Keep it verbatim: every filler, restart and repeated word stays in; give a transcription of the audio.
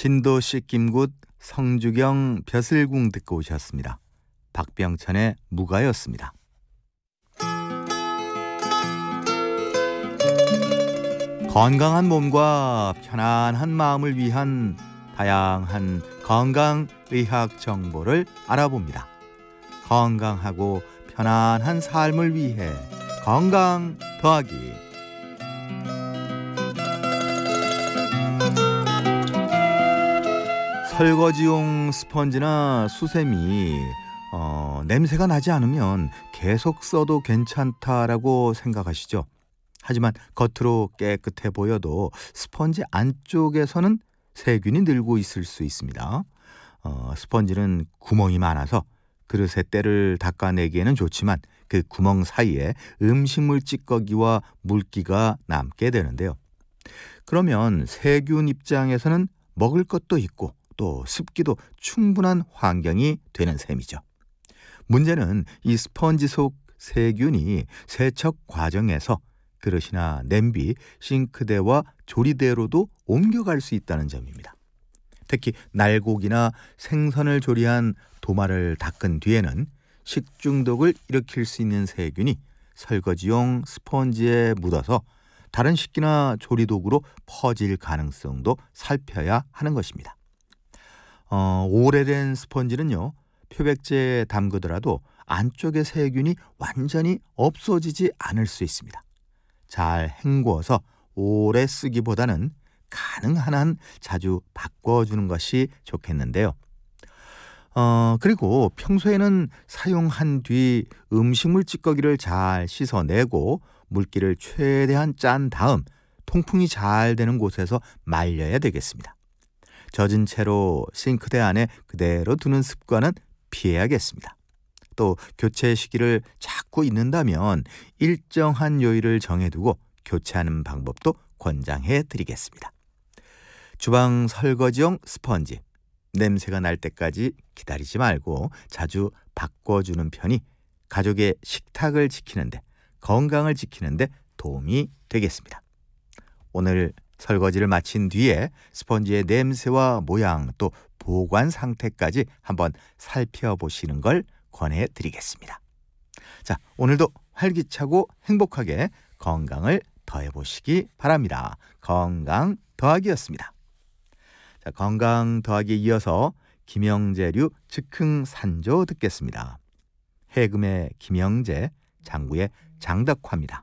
진도 씻김굿 성주경 벼슬궁 듣고 오셨습니다. 박병천의 무가였습니다. 건강한 몸과 편안한 마음을 위한 다양한 건강의학 정보를 알아봅니다. 건강하고 편안한 삶을 위해 건강 더하기. 설거지용 스펀지나 수세미 어, 냄새가 나지 않으면 계속 써도 괜찮다라고 생각하시죠? 하지만 겉으로 깨끗해 보여도 스펀지 안쪽에서는 세균이 늘고 있을 수 있습니다. 어, 스펀지는 구멍이 많아서 그릇에 때를 닦아내기에는 좋지만 그 구멍 사이에 음식물 찌꺼기와 물기가 남게 되는데요. 그러면 세균 입장에서는 먹을 것도 있고 또 습기도 충분한 환경이 되는 셈이죠. 문제는 이 스펀지 속 세균이 세척 과정에서 그릇이나 냄비, 싱크대와 조리대로도 옮겨갈 수 있다는 점입니다. 특히 날고기나 생선을 조리한 도마를 닦은 뒤에는 식중독을 일으킬 수 있는 세균이 설거지용 스펀지에 묻어서 다른 식기나 조리도구로 퍼질 가능성도 살펴야 하는 것입니다. 어, 오래된 스펀지는요, 표백제에 담그더라도 안쪽의 세균이 완전히 없어지지 않을 수 있습니다. 잘 헹구어서 오래 쓰기보다는 가능한 한 자주 바꿔주는 것이 좋겠는데요. 어, 그리고 평소에는 사용한 뒤 음식물 찌꺼기를 잘 씻어내고 물기를 최대한 짠 다음 통풍이 잘 되는 곳에서 말려야 되겠습니다. 젖은 채로 싱크대 안에 그대로 두는 습관은 피해야겠습니다. 또 교체 시기를 자꾸 잊는다면 일정한 요일을 정해두고 교체하는 방법도 권장해 드리겠습니다. 주방 설거지용 스펀지, 냄새가 날 때까지 기다리지 말고 자주 바꿔주는 편이 가족의 식탁을 지키는데, 건강을 지키는데 도움이 되겠습니다. 오늘 설거지를 마친 뒤에 스펀지의 냄새와 모양 또 보관 상태까지 한번 살펴보시는 걸 권해드리겠습니다. 자, 오늘도 활기차고 행복하게 건강을 더해보시기 바랍니다. 건강 더하기였습니다. 자, 건강 더하기에 이어서 김영재류 즉흥산조 듣겠습니다. 해금의 김영재, 장구의 장덕화입니다.